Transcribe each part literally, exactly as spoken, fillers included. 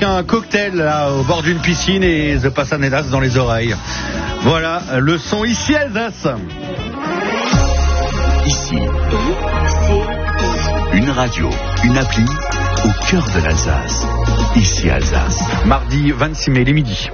un cocktail là, au bord d'une piscine et The Passanedas dans les oreilles. Voilà, le son ici Alsace. Ici, une radio, une appli au cœur de l'Alsace. Ici Alsace. Mardi vingt-six mai, les midi.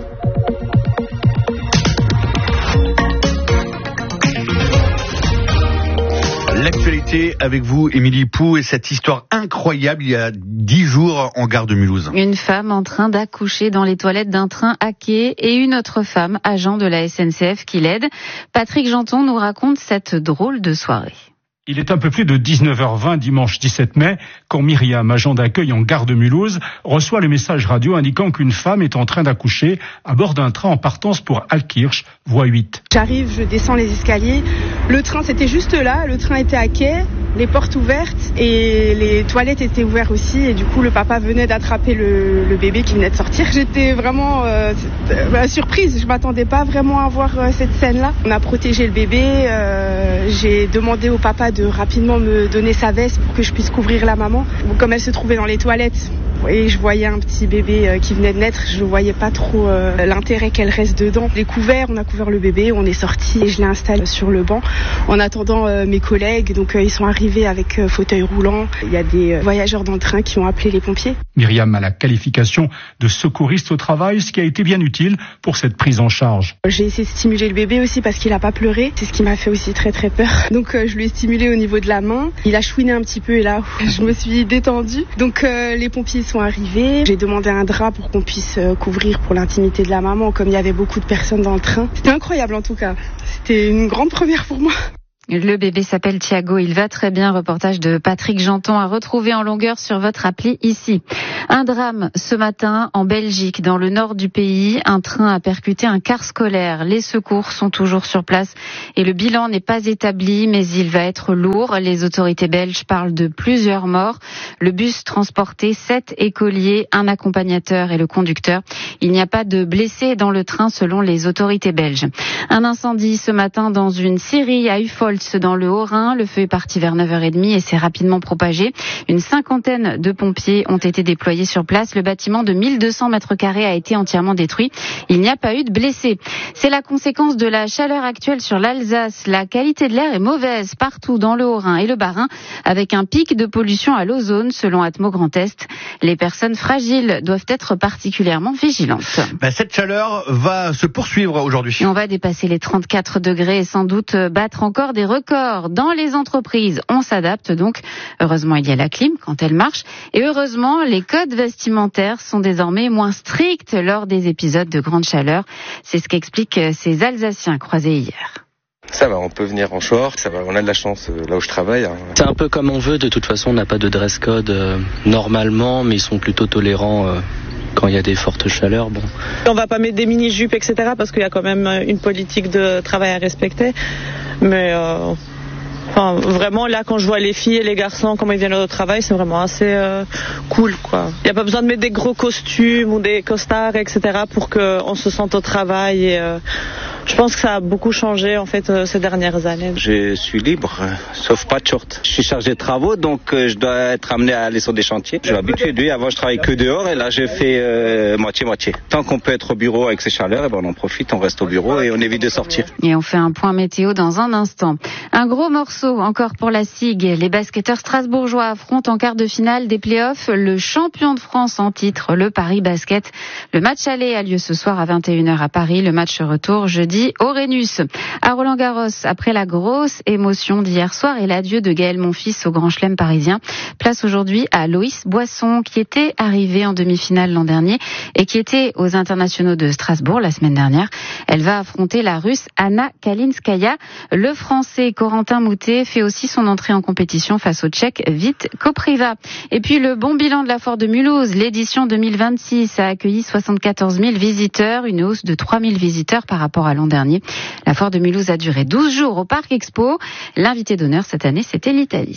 L'actualité avec vous, Émilie Pou, et cette histoire incroyable il y a dix jours en gare de Mulhouse. Une femme en train d'accoucher dans les toilettes d'un train hacké et une autre femme, agent de la S N C F, qui l'aide. Patrick Janton nous raconte cette drôle de soirée. Il est un peu plus de dix-neuf heures vingt dimanche dix-sept mai quand Myriam, agent d'accueil en gare de Mulhouse, reçoit le message radio indiquant qu'une femme est en train d'accoucher à bord d'un train en partance pour Altkirch, voie huit. J'arrive, je descends les escaliers. Le train, c'était juste là. Le train était à quai, les portes ouvertes et les toilettes étaient ouvertes aussi. Et du coup, le papa venait d'attraper le, le bébé qui venait de sortir. J'étais vraiment euh, bah, surprise. Je m'attendais pas vraiment à voir euh, cette scène-là. On a protégé le bébé. Euh, j'ai demandé au papa de rapidement me donner sa veste pour que je puisse couvrir la maman. Comme elle se trouvait dans les toilettes et je voyais un petit bébé qui venait de naître, je ne voyais pas trop euh, l'intérêt qu'elle reste dedans. Les couverts, on a couvert le bébé, on est sorti et je l'ai installé sur le banc en attendant euh, mes collègues. Donc euh, ils sont arrivés avec euh, fauteuil roulant. Il y a des euh, voyageurs dans le train qui ont appelé les pompiers. Myriam a la qualification de secouriste au travail, ce qui a été bien utile pour cette prise en charge. J'ai essayé de stimuler le bébé aussi parce qu'il n'a pas pleuré. C'est ce qui m'a fait aussi très très peur. Donc euh, je lui ai stimulé au niveau de la main. Il a chouiné un petit peu et là, je me suis détendue. Donc euh, les pompiers sont arrivés. J'ai demandé un drap pour qu'on puisse euh, couvrir pour l'intimité de la maman, comme il y avait beaucoup de personnes dans le train. C'était incroyable en tout cas. C'était une grande première pour moi. Le bébé s'appelle Thiago, il va très bien. Reportage de Patrick Janton à retrouver en longueur sur votre appli ici. Un drame ce matin en Belgique, dans le nord du pays. Un train a percuté un car scolaire. Les secours sont toujours sur place et le bilan n'est pas établi, mais il va être lourd. Les autorités belges parlent de plusieurs morts. Le bus transportait sept écoliers, un accompagnateur et le conducteur. Il n'y a pas de blessés dans le train selon les autorités belges. Un incendie ce matin dans une scierie à Uffholz, dans le Haut-Rhin. Le feu est parti vers neuf heures trente et s'est rapidement propagé. Une cinquantaine de pompiers ont été déployés sur place. Le bâtiment de mille deux cents mètres carrés a été entièrement détruit. Il n'y a pas eu de blessés. C'est la conséquence de la chaleur actuelle sur l'Alsace. La qualité de l'air est mauvaise partout dans le Haut-Rhin et le Bas-Rhin, avec un pic de pollution à l'ozone selon Atmo Grand Est. Les personnes fragiles doivent être particulièrement vigilantes. Ben, cette chaleur va se poursuivre aujourd'hui. Et on va dépasser les trente-quatre degrés et sans doute battre encore des records dans les entreprises. On s'adapte donc. Heureusement, il y a la clim quand elle marche. Et heureusement, les codes vestimentaires sont désormais moins stricts lors des épisodes de grande chaleur. C'est ce qu'expliquent ces Alsaciens croisés hier. Ça va, on peut venir en short, ça va, on a de la chance là où je travaille. Hein. C'est un peu comme on veut, de toute façon on n'a pas de dress code euh, normalement, mais ils sont plutôt tolérants euh, quand il y a des fortes chaleurs. Bon. On va pas mettre des mini-jupes, et cetera parce qu'il y a quand même une politique de travail à respecter. Mais euh, enfin, vraiment là quand je vois les filles et les garçons comment ils viennent au travail, c'est vraiment assez euh, cool quoi. Il n'y a pas besoin de mettre des gros costumes ou des costards, et cetera pour qu'on se sente au travail et euh, je pense que ça a beaucoup changé en fait euh, ces dernières années. Je suis libre, euh, sauf pas de short. Je suis chargé de travaux, donc euh, je dois être amené à aller sur des chantiers. Je suis habitué. Lui, avant je travaillais que dehors et là j'ai fait euh, moitié-moitié. Tant qu'on peut être au bureau avec ces chaleurs, eh ben, on en profite, on reste au bureau et on évite de sortir. Et on fait un point météo dans un instant. Un gros morceau encore pour la S I G. Les basketteurs strasbourgeois affrontent en quart de finale des playoffs le champion de France en titre, le Paris Basket. Le match aller a lieu ce soir à vingt et une heures à Paris. Le match retour jeudi au Rhenus. À Roland-Garros, après la grosse émotion d'hier soir et l'adieu de Gaël Monfils au Grand Chelem parisien, place aujourd'hui à Loïs Boisson, qui était arrivée en demi-finale l'an dernier et qui était aux internationaux de Strasbourg la semaine dernière. Elle va affronter la Russe Anna Kalinskaya. Le Français Corentin Moutet fait aussi son entrée en compétition face au Tchèque Vít Kopriva. Et puis le bon bilan de la Foire de Mulhouse, l'édition deux mille vingt-six a accueilli soixante-quatorze mille visiteurs, une hausse de trois mille visiteurs par rapport à l'an dernier. La Foire de Mulhouse a duré douze jours au Parc Expo. L'invité d'honneur cette année, c'était l'Italie.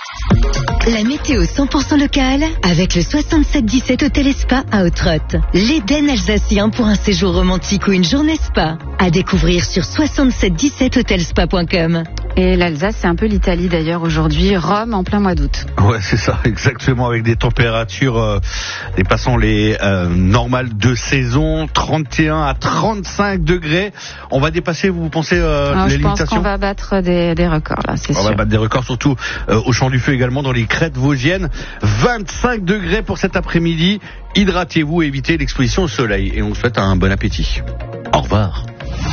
La météo cent pour cent locale avec le soixante-sept dix-sept Hôtel et Spa à Autrotte. L'Éden alsacien pour un séjour romantique ou une journée spa. À découvrir sur soixante-sept dix-sept hôtel spa point com. Et l'Alsace, c'est un peu l'Italie d'ailleurs aujourd'hui. Rome en plein mois d'août. Ouais, c'est ça, exactement, avec des températures euh, dépassant les euh, normales de saison, trente et un à trente-cinq degrés. On va dépasser, vous pensez, euh, Alors, les je limitations? Je pense qu'on va battre des, des records là, c'est On sûr. va battre des records, surtout euh, au Champ du Feu également, dans les crêtes vosgiennes. vingt-cinq degrés pour cet après-midi. Hydratez-vous et évitez l'exposition au soleil. Et on vous souhaite un bon appétit. Au revoir.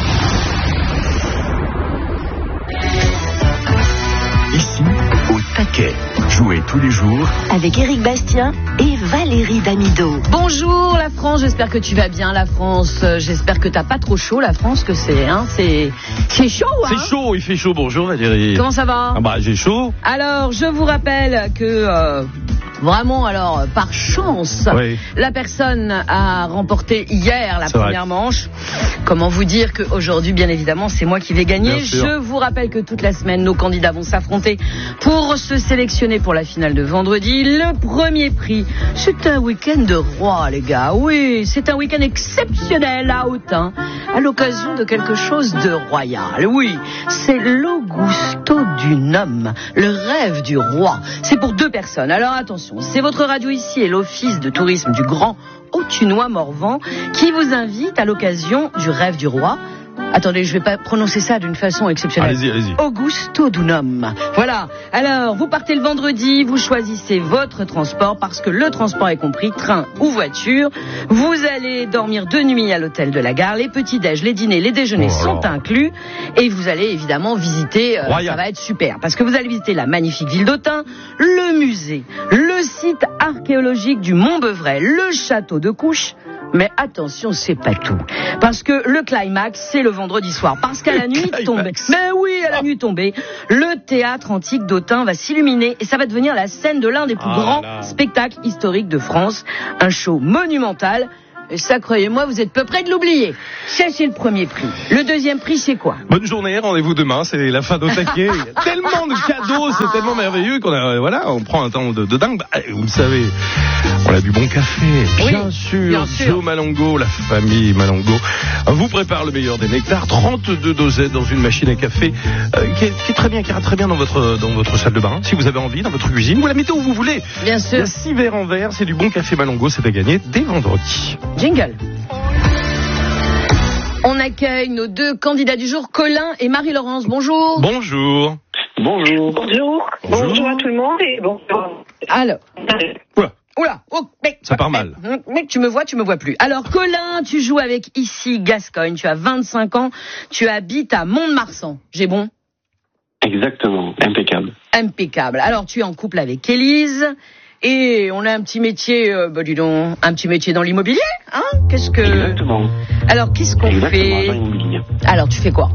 Ici, au taquet. Jouez tous les jours avec Éric Bastien et Valérie Damido. Bonjour la France, j'espère que tu vas bien la France. J'espère que t'as pas trop chaud la France, que c'est hein, c'est c'est chaud hein. C'est chaud, il fait chaud. Bonjour Valérie. Comment ça va? Ah bah j'ai chaud. Alors je vous rappelle que euh, vraiment alors par chance, oui. La personne a remporté hier la c'est première vrai. manche. Comment vous dire qu'aujourd'hui bien évidemment c'est moi qui vais gagner. Je vous rappelle que toute la semaine nos candidats vont s'affronter pour se sélectionner pour la finale de vendredi. Le premier prix, c'est un week-end de roi, les gars. Oui, c'est un week-end exceptionnel à Autun, à l'occasion de quelque chose de royal. Oui, c'est l'Augusto Dunum, le rêve du roi. C'est pour deux personnes. Alors attention, c'est votre radio ici et l'office de tourisme du Grand Autunois-Morvan qui vous invite à l'occasion du rêve du roi. Attendez, je vais pas prononcer ça d'une façon exceptionnelle. Allez-y, allez-y. Augusto Dunum. Voilà. Alors, vous partez le vendredi, vous choisissez votre transport parce que le transport est compris, train ou voiture. Vous allez dormir deux nuits à l'hôtel de la gare. Les petits-déj, les dîners, les déjeuners oh sont inclus. Et vous allez évidemment visiter, euh, ça va être super. Parce que vous allez visiter la magnifique ville d'Autun, le musée, le site archéologique du Mont-Beuvray, le château de Couches. Mais attention, c'est pas tout. Parce que le climax, c'est le vendredi soir. Parce qu'à la nuit tombée, mais oui, à la nuit tombée, le théâtre antique d'Autun va s'illuminer et ça va devenir la scène de l'un des plus ah grands là. spectacles historiques de France. Un show monumental. Et ça, croyez-moi, vous êtes peu près de l'oublier. Ça, c'est le premier prix. Le deuxième prix, c'est quoi? Bonne journée, rendez-vous demain, c'est la fin d'Au Taquet. Il y a tellement de cadeaux, c'est tellement merveilleux qu'on a, voilà, on prend un temps de, de dingue. Bah, vous le savez, on a du bon café, bien oui, sûr. Bien sûr. Joe Malongo, la famille Malongo, vous prépare le meilleur des nectars. trente-deux dosettes dans une machine à café, euh, qui, est, qui est très bien, qui ira très bien dans votre, dans votre salle de bain. Si vous avez envie, dans votre cuisine, vous la mettez où vous voulez. Bien sûr. Il y a six verres en verre, c'est du bon café Malongo, c'est à gagner dès vendredi. Jingle. On accueille nos deux candidats du jour, Colin et Marie-Laurence. Bonjour. Bonjour. Bonjour. Bonjour. Bonjour. Bonjour à tout le monde et bonjour. Alors. Oula. Oula. Oh, mec. Ça part mal. Mec, mec, tu me vois, tu me vois plus. Alors, Colin, tu joues avec ici Gascogne. Tu as vingt-cinq ans. Tu habites à Mont-de-Marsan. J'ai bon? Exactement. Impeccable. Impeccable. Alors, tu es en couple avec Élise. Et on a un petit métier, euh, bah dis donc, un petit métier dans l'immobilier, hein? Qu'est-ce que... Exactement. Alors, qu'est-ce qu'on fait? Alors, tu fais quoi?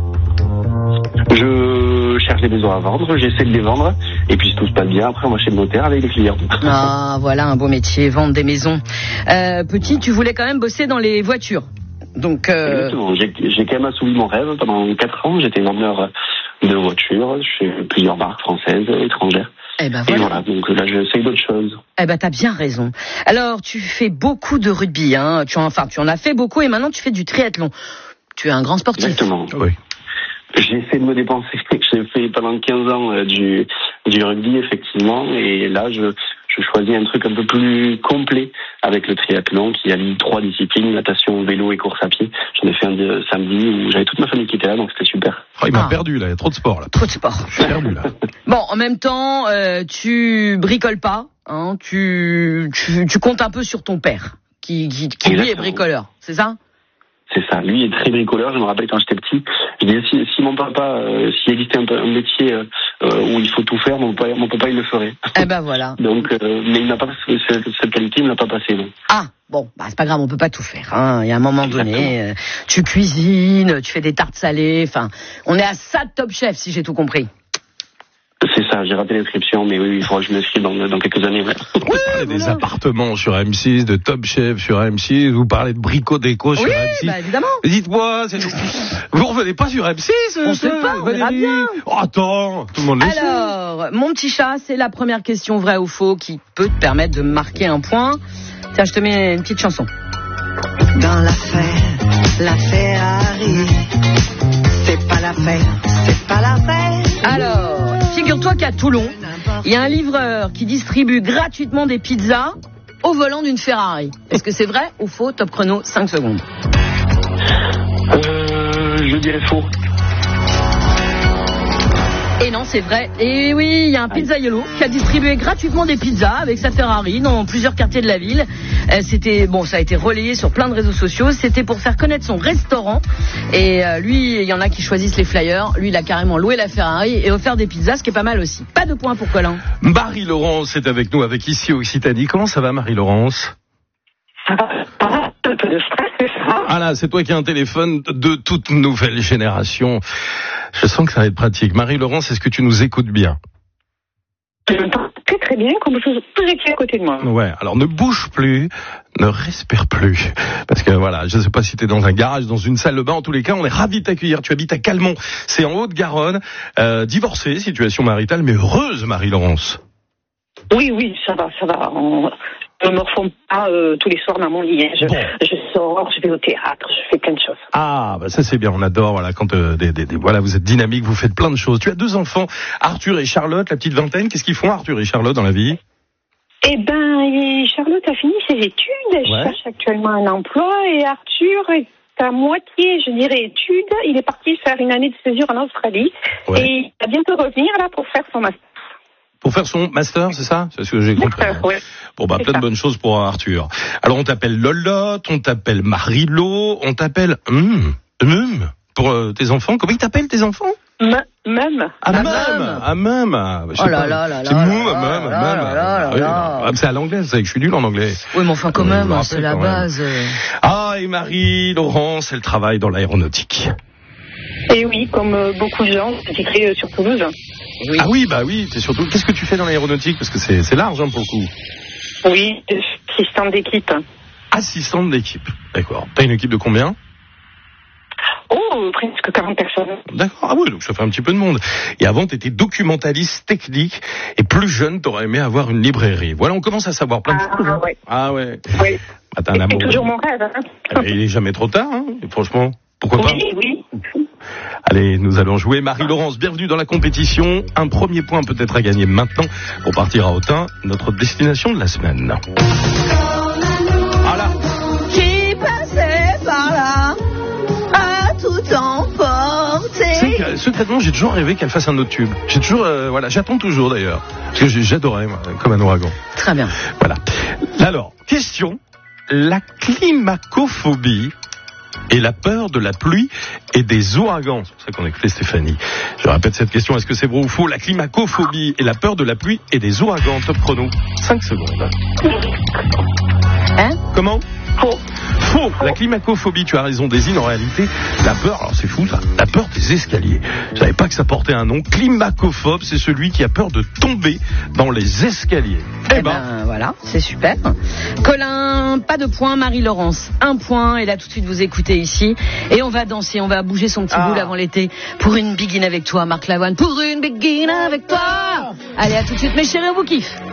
Je cherche des maisons à vendre, j'essaie de les vendre, et puis si tout se passe bien, après on va chez le notaire avec les clients. Ah, voilà un beau métier, vendre des maisons. Euh, petit, tu voulais quand même bosser dans les voitures. Donc, euh... Exactement, j'ai, j'ai quand même assouvi mon rêve. Pendant quatre ans, j'étais vendeur de voitures chez plusieurs marques françaises, étrangères. Eh ben voilà. Et voilà, donc là j'essaye d'autres choses. Eh ben t'as bien raison. Alors tu fais beaucoup de rugby, hein. Tu en, enfin tu en as fait beaucoup et maintenant tu fais du triathlon. Tu es un grand sportif. Exactement. Oui. J'essaie de me dépenser. J'ai fait pendant quinze ans euh, du du rugby effectivement, et là je je choisis un truc un peu plus complet avec le triathlon qui allie trois disciplines, natation, vélo et course à pied. J'en ai fait un de samedi où j'avais toute ma famille qui était là, donc c'était super. Oh, il m'a ah. perdu là, il y a trop de sport là. Trop de sport. Je suis perdu là. Bon, en même temps, euh, tu bricoles pas, hein, tu, tu tu comptes un peu sur ton père, qui qui, qui lui est bricoleur, c'est ça? C'est ça. Lui est très bricoleur. Je me rappelle quand j'étais petit, je disais si, si mon papa, euh, s'il existait un, un métier euh, où il faut tout faire, mon papa, mon papa il le ferait. Eh ben voilà. Donc, euh, mais il n'a pas cette, cette qualité, il ne l'a pas passé, non. Ah bon, bah c'est pas grave, on peut pas tout faire. Hein. Il y a un moment donné, euh, tu cuisines, tu fais des tartes salées. Enfin, on est à ça de Top Chef, si j'ai tout compris. C'est ça, j'ai raté l'inscription, mais oui, il faudra que je me suis dans, dans quelques années. Ouais. Vous parlez des appartements sur M six, de Top Chef sur M six, vous parlez de Brico Déco sur oui, M six. Bah évidemment. Dites-moi, c'est... vous revenez pas sur M six? On sait pas, on verra bien. Oh, attends, tout le monde le sait. Alors, mon petit chat, c'est la première question vraie ou faux qui peut te permettre de marquer un point. Tiens, je te mets une petite chanson. Dans l'affaire, la Ferrari, c'est pas la Alors, figure-toi qu'à Toulon, il y a un livreur qui distribue gratuitement des pizzas au volant d'une Ferrari. Est-ce que c'est vrai ou faux? Top chrono, cinq secondes. Euh, je dirais faux. Et non, c'est vrai. Et oui, il y a un pizzaiolo qui a distribué gratuitement des pizzas avec sa Ferrari dans plusieurs quartiers de la ville. Euh, c'était bon, ça a été relayé sur plein de réseaux sociaux. C'était pour faire connaître son restaurant. Et euh, lui, il y en a qui choisissent les flyers. Lui, il a carrément loué la Ferrari et offert des pizzas, ce qui est pas mal aussi. Pas de points pour Colin. Marie-Laurence est avec nous, avec Ici Occitanie. Comment ça va, Marie-Laurence? Ça va, un peu de stress, c'est ça. Ah là, c'est toi qui as un téléphone de toute nouvelle génération. Je sens que ça va être pratique. Marie-Laurence, est-ce que tu nous écoutes bien? Je m'entends très très bien, comme je vous étiez à côté de moi. Ouais, alors ne bouge plus, ne respire plus. Parce que voilà, je ne sais pas si tu es dans un garage, dans une salle de bain. En tous les cas, on est ravis de t'accueillir. Tu habites à Calmont, c'est en Haute-Garonne. Euh, divorcée, situation maritale, mais heureuse, Marie-Laurence. Oui, oui, ça va, ça va. On... Je ne me reforme pas euh, tous les soirs dans mon lit. Je, bon. je sors, je vais au théâtre, je fais plein de choses. Ah, bah ça c'est bien, on adore. Voilà, quand euh, des, des, des, voilà, vous êtes dynamique, vous faites plein de choses. Tu as deux enfants, Arthur et Charlotte, la petite vingtaine. Qu'est-ce qu'ils font, Arthur et Charlotte, dans la vie? Eh ben, Charlotte a fini ses études. Elle ouais. cherche actuellement un emploi et Arthur est à moitié, je dirais, études. Il est parti faire une année de césure en Australie ouais. et il va bientôt revenir là pour faire son master. Pour faire son master, c'est ça? C'est ce que j'ai compris. Oui. Bon, bah, c'est plein ça. De bonnes choses pour Arthur. Alors, on t'appelle Lolotte, on t'appelle Marilo, on t'appelle, hum, hum, pour euh, tes enfants. Comment ils t'appellent, tes enfants? M- Même. Ah, même. Ah, même. Oh là là là là. C'est mou, même, même. C'est à l'anglais, c'est que je suis nul en anglais. Oui, mais enfin, quand même, euh, c'est la base. Même. Ah, et Marie-Laurence, elle travaille dans l'aéronautique. Et oui, comme euh, beaucoup de gens, c'est créé euh, sur Toulouse. Oui. Ah oui, bah oui, c'est surtout. Qu'est-ce que tu fais dans l'aéronautique? Parce que c'est, c'est large, hein, pour le coup. Oui, assistante d'équipe. Assistante d'équipe, d'accord. T'as une équipe de combien? Oh, presque quarante personnes. D'accord, ah oui, donc ça fait un petit peu de monde. Et avant, t'étais documentaliste technique, et plus jeune, t'aurais aimé avoir une librairie. Voilà, on commence à savoir plein de ah, choses. Ah ouais. Ah ouais. Oui. Bah, t'as un amour. C'est toujours mon rêve, hein. Il est jamais trop tard, hein, et franchement. Pourquoi pas? Oui, oui. Allez, nous allons jouer. Marie-Laurence, bienvenue dans la compétition. Un premier point peut-être à gagner maintenant pour partir à Autun, notre destination de la semaine. Voilà. Qui passait par là a tout emporté. C'est secrètement, j'ai toujours rêvé qu'elle fasse un autre tube. J'ai toujours, euh, voilà, j'attends toujours d'ailleurs. Parce que j'adorais, moi, comme un ouragan. Très bien. Voilà. Alors, question. La climacophobie et la peur de la pluie et des ouragans. C'est pour ça qu'on a écouté Stéphanie. Je répète cette question, est-ce que c'est vrai ou faux? La climacophobie et la peur de la pluie et des ouragans. Top chrono, cinq secondes. Hein? Comment? Faux. Faux. La climacophobie, tu as raison, désigne en réalité la peur, alors c'est fou ça, la peur des escaliers. Je savais pas que ça portait un nom. Climacophobe, c'est celui qui a peur de tomber dans les escaliers. Eh, eh ben, ben voilà, c'est super. Colin, pas de point. Marie-Laurence, un point. Et là tout de suite vous écoutez ici. Et on va danser, on va bouger son petit ah. boule avant l'été. Pour une biguine avec toi, Marc Lavoine. Pour une biguine avec toi. Allez, à tout de suite mes chéris, on vous kiffe.